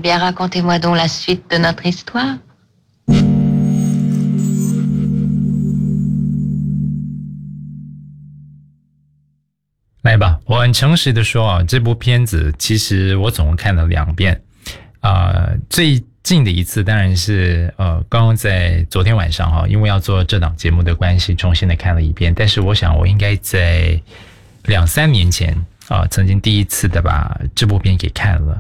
bien, racontez-moi donc la suite de notre histoire. 来吧，我很诚实的说啊，这部片子其实我总共看了2遍，最近的一次当然是刚刚在昨天晚上哈，因为要做这档节目的关系，重新的看了一遍。但是我想我应该在2-3年前曾经第一次的把这部片给看了。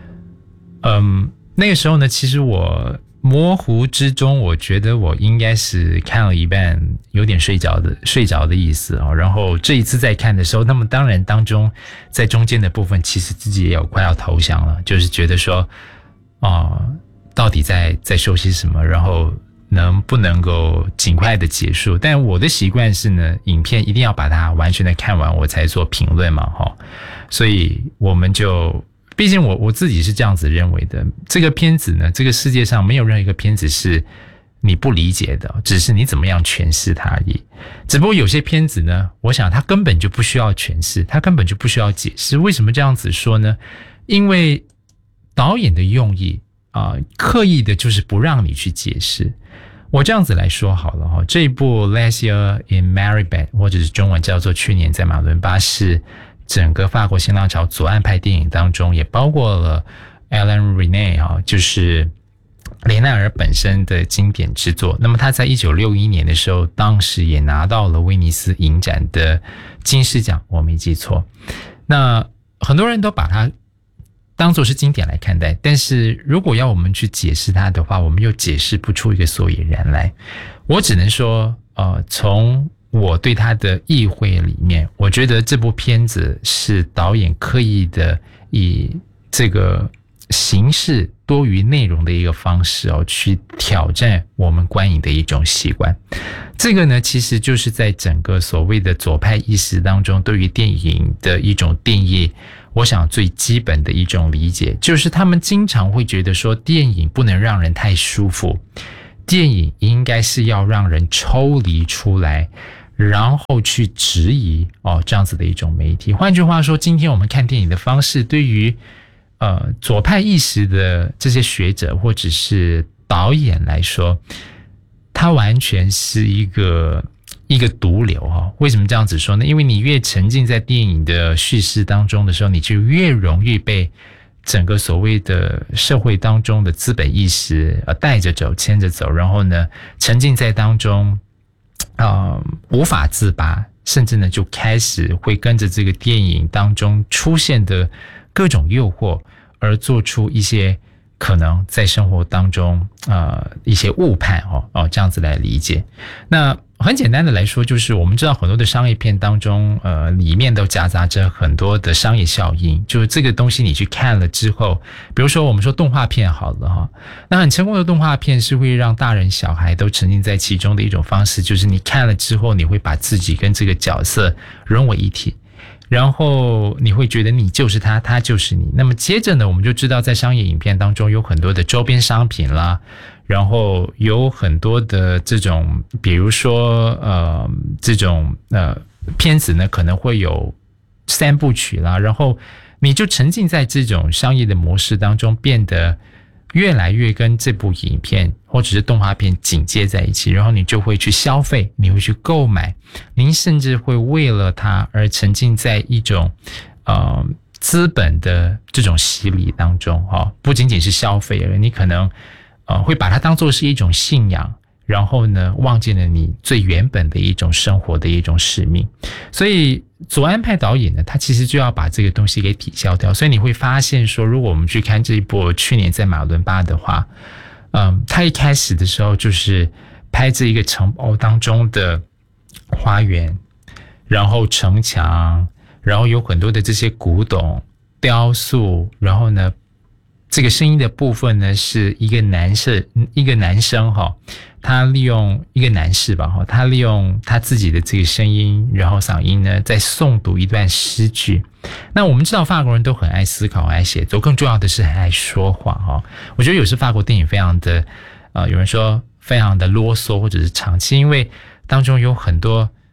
那个时候呢，其实我模糊之中，我觉得我应该是看了一半，有点睡着的意思哦。然后这一次再看的时候，那么当然当中在中间的部分，其实自己也有快要投降了，就是觉得说，到底在休息什么，然后能不能够尽快的结束？但我的习惯是呢，影片一定要把它完全的看完，我才做评论嘛，哈。所以我们就。毕竟我自己是这样子认为的，这个片子呢，这个世界上没有任何一个片子是你不理解的，只是你怎么样诠释它而已。只不过有些片子呢，我想它根本就不需要诠释，它根本就不需要解释。为什么这样子说呢？因为导演的用意刻意的就是不让你去解释。我这样子来说好了哈，这一部 Last Year in Maribel 或者是中文叫做去年在马伦巴是整个法国新浪潮左岸派电影当中也包括了 Alain Resnais 就是雷奈尔本身的经典之作。那么他在1961年的时候，当时也拿到了威尼斯影展的金狮奖，我没记错。那很多人都把它当作是经典来看待，但是如果要我们去解释它的话，我们又解释不出一个所以然来。我只能说从我对他的意会里面，我觉得这部片子是导演刻意的以这个形式多于内容的一个方式去挑战我们观影的一种习惯。这个呢，其实就是在整个所谓的左派意识当中对于电影的一种定义，我想最基本的一种理解，就是他们经常会觉得说电影不能让人太舒服，电影应该是要让人抽离出来，然后去质疑这样子的一种媒体。换句话说，今天我们看电影的方式，对于左派意识的这些学者或者是导演来说，它完全是一个毒瘤为什么这样子说呢？因为你越沉浸在电影的叙事当中的时候，你就越容易被整个所谓的社会当中的资本意识带着走牵着走，然后呢沉浸在当中无法自拔，甚至呢就开始会跟着这个电影当中出现的各种诱惑而做出一些可能在生活当中一些误判这样子来理解。那很简单的来说，就是我们知道很多的商业片当中里面都夹杂着很多的商业效应，就是这个东西你去看了之后，比如说我们说动画片好了那很成功的动画片是会让大人小孩都沉浸在其中的一种方式，就是你看了之后你会把自己跟这个角色融为一体，然后你会觉得你就是他，他就是你。那么接着呢，我们就知道在商业影片当中有很多的周边商品啦，然后有很多的这种比如说这种片子呢可能会有3部曲啦，然后你就沉浸在这种商业的模式当中，变得越来越跟这部影片或者是动画片紧接在一起，然后你就会去消费，你会去购买，您甚至会为了它而沉浸在一种资本的这种洗礼当中不仅仅是消费而已，你可能会把它当作是一种信仰，然后呢忘记了你最原本的一种生活的一种使命。所以左岸派导演呢，他其实就要把这个东西给抵消掉。所以你会发现说，如果我们去看这一部去年在马伦巴的话，他一开始的时候就是拍这一个城堡当中的花园，然后城墙，然后有很多的这些古董雕塑，然后呢这个声音的部分呢是一个男生他利用一个男士吧他利用他自己的这个声音，然后嗓音呢在诵读一段诗句。那我们知道法国人都很爱思考，很爱写作，更重要的是很爱说话我觉得有时法国电影非常的有人说非常的啰嗦或者是长气，因为当中有很多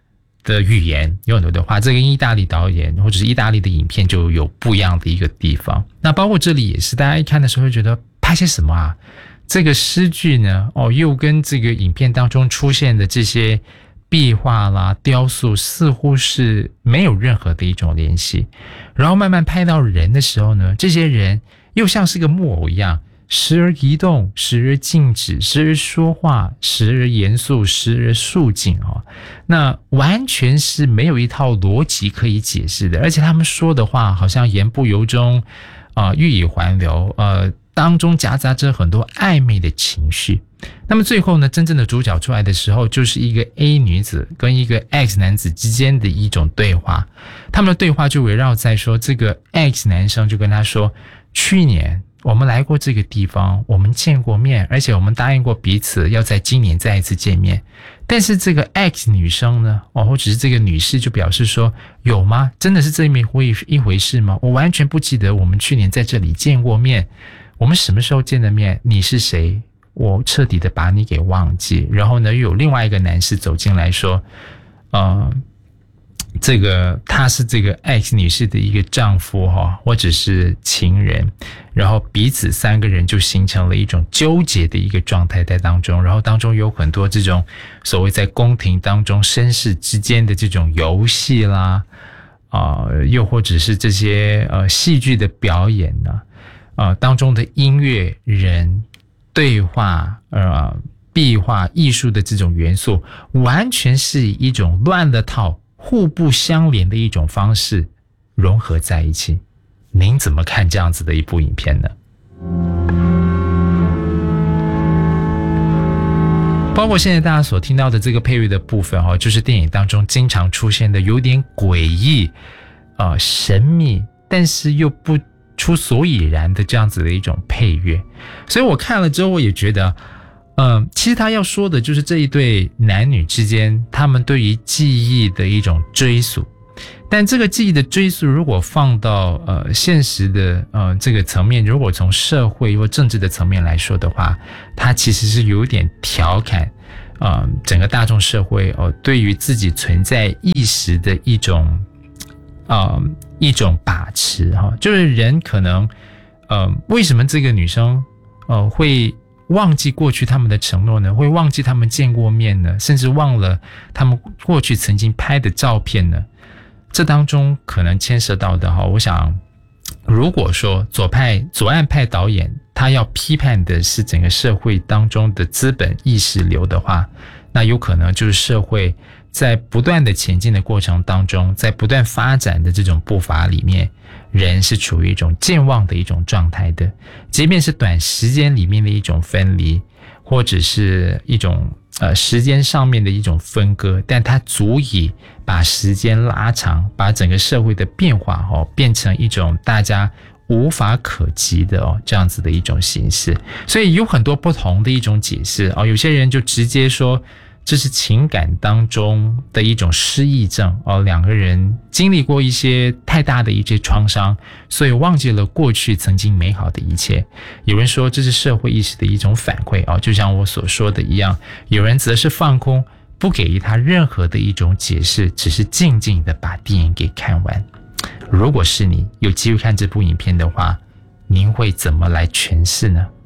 的语言，有很多的话，这跟意大利导演或者是意大利的影片就有不一样的一个地方。那包括这里也是，大家一看的时候会觉得拍些什么啊？这个诗句呢，又跟这个影片当中出现的这些壁画啦、雕塑似乎是没有任何的一种联系。然后慢慢拍到人的时候呢，这些人又像是个木偶一样，时而移动，时而静止，时而说话，时而严肃，时而肃静那完全是没有一套逻辑可以解释的，而且他们说的话好像言不由衷欲以还流当中夹杂着很多暧昧的情绪。那么最后呢，真正的主角出来的时候，就是一个 A 女子跟一个 X 男子之间的一种对话。他们的对话就围绕在说，这个 X 男生就跟他说，去年我们来过这个地方，我们见过面，而且我们答应过彼此要在今年再一次见面。但是这个 X 女生呢，或者是这个女士就表示说，有吗？真的是这么一回事吗？我完全不记得我们去年在这里见过面，我们什么时候见的面？你是谁？我彻底的把你给忘记。然后呢，又有另外一个男士走进来说，这个他是这个 X 女士的一个丈夫或者是情人，然后彼此三个人就形成了一种纠结的一个状态在当中，然后当中有很多这种所谓在宫廷当中绅士之间的这种游戏啦，又或者是这些戏剧的表演呢，当中的音乐人对话壁画艺术的这种元素，完全是以一种乱了套互不相连的一种方式融合在一起。您怎么看这样子的一部影片呢？包括现在大家所听到的这个配乐的部分就是电影当中经常出现的有点诡异神秘，但是又不出所以然的这样子的一种配乐。所以我看了之后，我也觉得其实他要说的就是这一对男女之间他们对于记忆的一种追溯。但这个记忆的追溯如果放到现实的这个层面，如果从社会或政治的层面来说的话，它其实是有点调侃整个大众社会对于自己存在意识的一种把持就是人可能为什么这个女生会忘记过去他们的承诺呢？会忘记他们见过面呢？甚至忘了他们过去曾经拍的照片呢？这当中可能牵涉到的我想如果说左岸派导演他要批判的是整个社会当中的资本意识流的话，那有可能就是社会在不断的前进的过程当中，在不断发展的这种步伐里面，人是处于一种健忘的一种状态的。即便是短时间里面的一种分离，或者是一种时间上面的一种分割，但它足以把时间拉长，把整个社会的变化变成一种大家无法可及的这样子的一种形式。所以有很多不同的一种解释有些人就直接说这是情感当中的一种失忆症两个人经历过一些太大的一些创伤，所以忘记了过去曾经美好的一切。有人说这是社会意识的一种反馈就像我所说的一样，有人则是放空，不给予他任何的一种解释，只是静静的把电影给看完。如果是你有机会看这部影片的话，您会怎么来诠释呢？